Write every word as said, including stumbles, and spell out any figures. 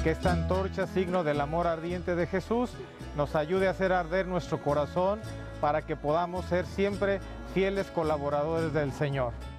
que esta antorcha, signo del amor ardiente de Jesús, nos ayude a hacer arder nuestro corazón para que podamos ser siempre fieles colaboradores del Señor.